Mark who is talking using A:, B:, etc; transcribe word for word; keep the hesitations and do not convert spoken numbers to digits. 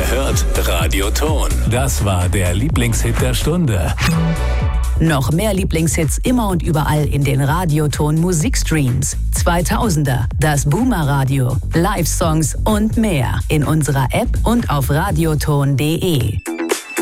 A: hört Radioton. Das war der Lieblingshit der Stunde.
B: Noch mehr Lieblingshits immer und überall in den Radioton Musikstreams. zweitausender, das Boomer Radio, Live-Songs und mehr in unserer App und auf radioton punkt de.